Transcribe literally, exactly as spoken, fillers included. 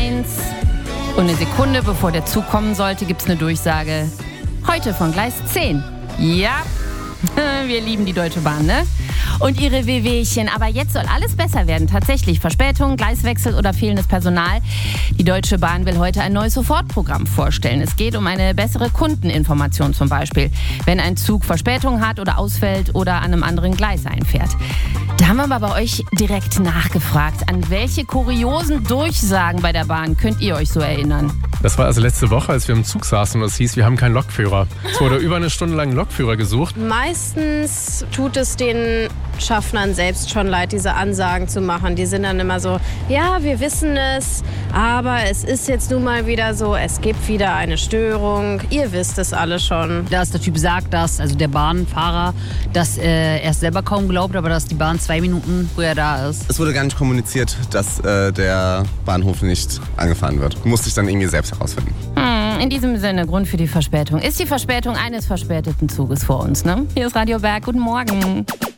eins. Und eine Sekunde bevor der Zug kommen sollte, gibt es eine Durchsage. Heute von Gleis zehn. Ja, wir lieben die Deutsche Bahn, ne? Und ihre Wehwehchen. Aber jetzt soll alles besser werden. Tatsächlich Verspätung, Gleiswechsel oder fehlendes Personal. Die Deutsche Bahn will heute ein neues Sofortprogramm vorstellen. Es geht um eine bessere Kundeninformation zum Beispiel, wenn ein Zug Verspätung hat oder ausfällt oder an einem anderen Gleis einfährt. Da haben wir aber bei euch direkt nachgefragt. An welche kuriosen Durchsagen bei der Bahn könnt ihr euch so erinnern? Das war also letzte Woche, als wir im Zug saßen und es hieß, wir haben keinen Lokführer. Es wurde über eine Stunde lang ein Lokführer gesucht. Meistens tut es den Schaffnern selbst schon leid, diese Ansagen zu machen. Die sind dann immer so, ja, wir wissen es, aber es ist jetzt nun mal wieder so, es gibt wieder eine Störung. Ihr wisst es alle schon. Dass der Typ sagt, dass, also der Bahnfahrer, dass äh, er es selber kaum glaubt, aber dass die Bahn zwei Minuten früher da ist. Es wurde gar nicht kommuniziert, dass äh, der Bahnhof nicht angefahren wird. Musste ich dann irgendwie selbst herausfinden. Hm, in diesem Sinne, Grund für die Verspätung ist die Verspätung eines verspäteten Zuges vor uns, ne? Hier ist Radio Berg, guten Morgen.